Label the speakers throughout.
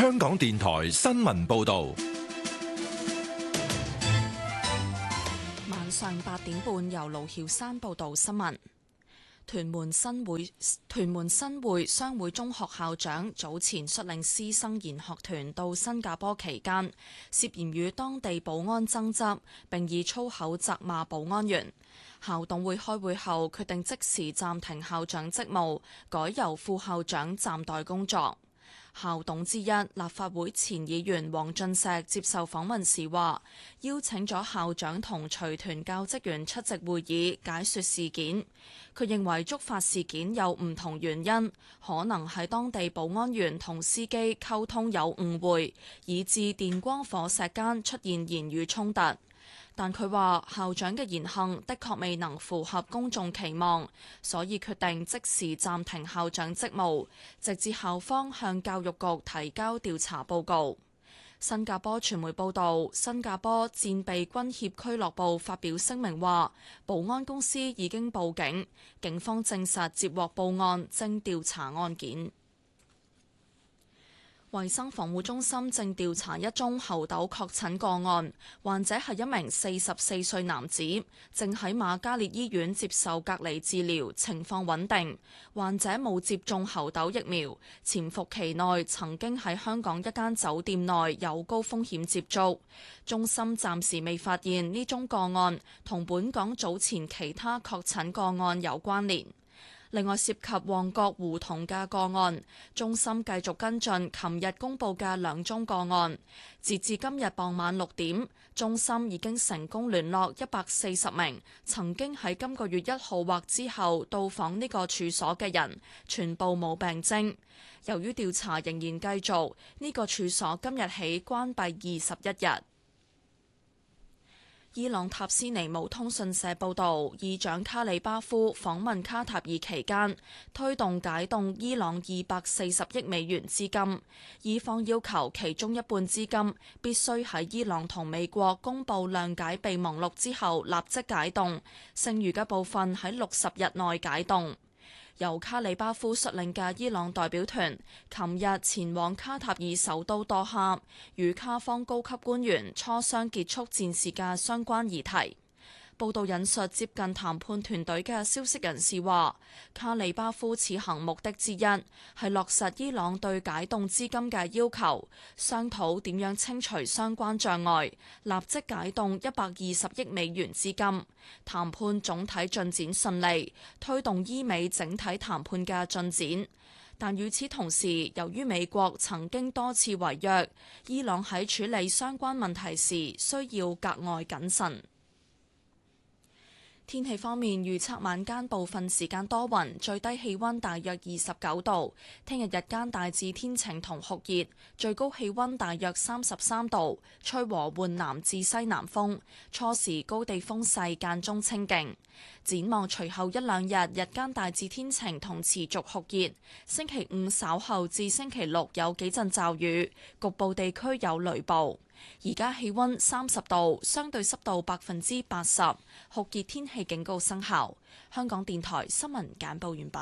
Speaker 1: 香港電台新聞報道。
Speaker 2: 晚上8點半，由盧曉山報道新聞。屯門新會商會中學校長早前率領師生研學團到新加坡期間，涉嫌與當地保安爭執，並以粗口責罵保安員。校董會開會後決定即時暫停校長職務，改由副校長暫代工作。校董之一立法會前議員黃俊碩接受訪問時話，邀請咗校長同隨團教職員出席會議解說事件。佢認為觸發事件有唔同原因，可能係當地保安員同司機溝通有誤會，以致電光火石間出現言語衝突。但佢話校長嘅言行的確未能符合公眾期望，所以決定即時暫停校長職務，直至校方向教育局提交調查報告。新加坡傳媒報導，新加坡戰備軍協俱樂部發表聲明話，保安公司已經報警，警方證實接獲報案，正調查案件。衛生防護中心正調查一宗猴痘確診個案，患者係一名44歲男子，正喺瑪嘉烈醫院接受隔離治療，情況穩定。患者冇接種猴痘疫苗，潛伏期內曾經喺香港一間酒店內有高風險接觸。中心暫時未發現呢宗個案同本港早前其他確診個案有關聯。另外涉及旺角胡同嘅個案，中心繼續跟進琴日公佈嘅2宗個案。截至今日傍晚6點，中心已經成功聯絡140名曾經喺今個月1號或之後到訪呢個處所嘅人，全部冇病徵。由於調查仍然繼續，呢個處所今日起關閉21日。伊朗塔斯尼姆通訊社報導，議長卡里巴夫訪問卡塔爾期間，推動解凍伊朗240億美元資金，伊方要求其中一半資金必須喺伊朗同美國公佈諒解備忘錄之後立即解凍，剩餘嘅部分喺60日內解凍。由卡里巴夫率領嘅伊朗代表團琴日前往卡塔爾首都多哈，與卡方高級官員磋商結束戰事嘅相關議題。報道引述接近談判團隊嘅消息人士話，卡里巴夫此行目的之一係落實伊朗對解凍資金嘅要求，商討點樣清除相關障礙，立即解凍120億美元資金。談判總體進展順利，推動伊美整體談判嘅進展。但與此同時，由於美國曾經多次違約，伊朗喺處理相關問題時需要格外謹慎。天氣方面，預測晚間部分時間多雲，最低氣溫大約29度。聽日日間大致天晴同酷熱，最高氣溫大約33度，吹和緩南至西南風，初時高地風勢間中清勁。展望隨後1-2日，日間大致天晴同持續酷熱。星期5稍後至星期6有幾陣驟雨，局部地區有雷暴。而家氣溫30度，相對濕度80%，酷熱天氣警告生效。香港電台新聞簡報完畢。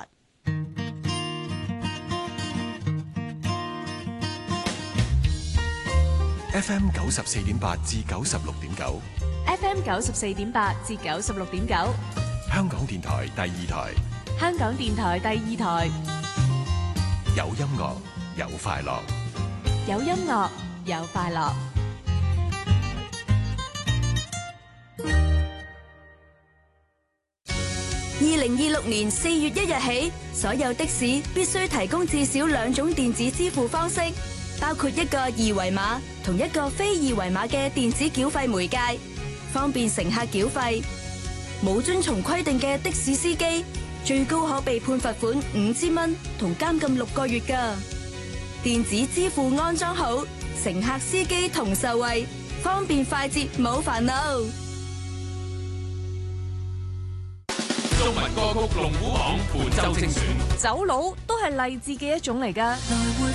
Speaker 1: FM 94.8至96.9
Speaker 3: FM 94.8至96.9，
Speaker 1: 香港電台第2台，
Speaker 3: 香港電台第2台，
Speaker 1: 有音樂有快樂，
Speaker 3: 有音樂有快樂。
Speaker 4: 2026年4月1日起，所有的士必須提供至少2種電子支付方式，包括一個二維碼同一個非二維碼嘅電子繳費媒介，方便乘客繳費。冇遵從規定嘅的士司機，最高可被判罰款5000蚊同監禁6個月㗎。電子支付安裝好，乘客司機同受惠，方便快捷冇煩惱。
Speaker 5: 中文歌曲龍虎榜伴奏精選，
Speaker 3: 走佬都係勵志嘅一種嚟㗎。
Speaker 4: 來回